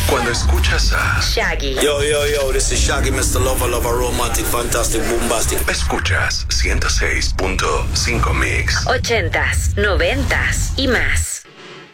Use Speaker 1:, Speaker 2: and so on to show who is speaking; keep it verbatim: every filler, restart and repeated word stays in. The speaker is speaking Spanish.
Speaker 1: Cuando escuchas a
Speaker 2: Shaggy.
Speaker 3: Yo, yo, yo, this is Shaggy, mister Lover, Lover, Romantic, Fantastic, Bombastic.
Speaker 1: Escuchas ciento seis punto cinco Mix.
Speaker 2: Ochentas, noventas y más.